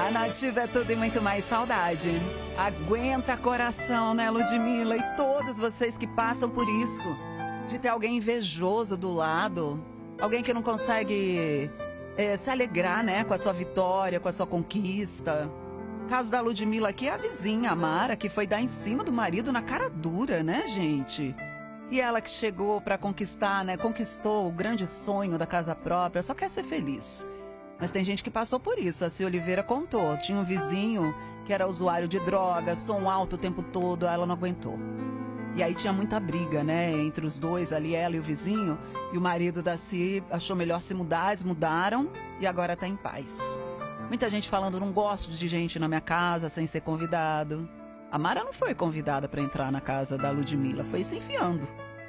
A nativa é tudo e muito mais saudade. Aguenta coração, né, Ludmilla? E todos vocês que passam por isso. De ter alguém invejoso do lado. Alguém que não consegue se alegrar, né, com a sua vitória, com a sua conquista. O caso da Ludmilla aqui é a vizinha, a Mara, que foi dar em cima do marido na cara dura, né, gente? E ela que chegou pra conquistar, né, conquistou o grande sonho da casa própria, só quer ser feliz. Mas tem gente que passou por isso. A Cia Oliveira contou. Tinha um vizinho que era usuário de drogas, som alto o tempo todo, ela não aguentou. E aí tinha muita briga, né, entre os dois ali, ela e o vizinho. E o marido da Cia achou melhor se mudar, eles mudaram e agora tá em paz. Muita gente falando, não gosto de gente na minha casa sem ser convidado. A Mara não foi convidada para entrar na casa da Ludmilla, foi se enfiando.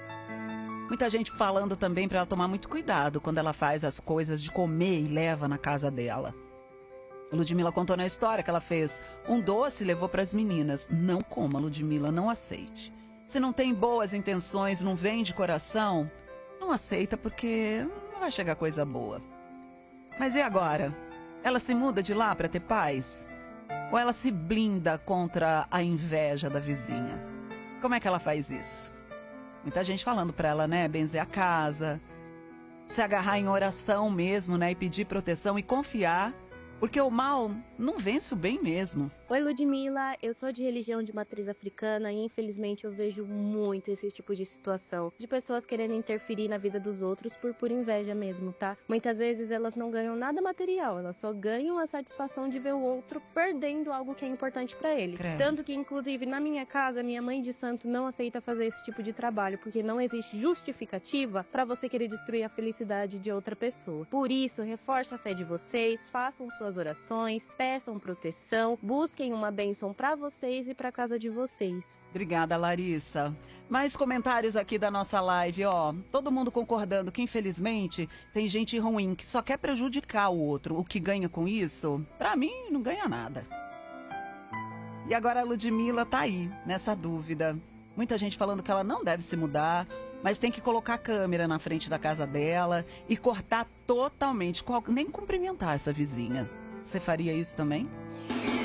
Muita gente falando também para ela tomar muito cuidado quando ela faz as coisas de comer e leva na casa dela. A Ludmilla contou na história que ela fez um doce e levou para as meninas. Não coma, Ludmilla, não aceite. Se não tem boas intenções, não vem de coração, não aceita porque não vai chegar coisa boa. Mas e agora? Ela se muda de lá para ter paz? Ou ela se blinda contra a inveja da vizinha? Como é que ela faz isso? Muita gente falando para ela, né, benzer a casa, se agarrar em oração mesmo, né, e pedir proteção e confiar, porque o mal não vence o bem mesmo. Oi, Ludmilla, eu sou de religião de matriz africana e infelizmente eu vejo muito esse tipo de situação, de pessoas querendo interferir na vida dos outros por pura inveja mesmo, tá? Muitas vezes elas não ganham nada material, elas só ganham a satisfação de ver o outro perdendo algo que é importante pra eles. Credo. Tanto que, inclusive, na minha casa, minha mãe de santo não aceita fazer esse tipo de trabalho, porque não existe justificativa pra você querer destruir a felicidade de outra pessoa. Por isso, reforça a fé de vocês, façam suas orações, peçam proteção, busquem uma bênção pra vocês e pra casa de vocês. Obrigada, Larissa. Mais comentários aqui da nossa live, ó. Todo mundo concordando que, infelizmente, tem gente ruim que só quer prejudicar o outro. O que ganha com isso, pra mim, não ganha nada. E agora a Ludmilla tá aí, nessa dúvida. Muita gente falando que ela não deve se mudar, mas tem que colocar a câmera na frente da casa dela e cortar totalmente, nem cumprimentar essa vizinha. Você faria isso também?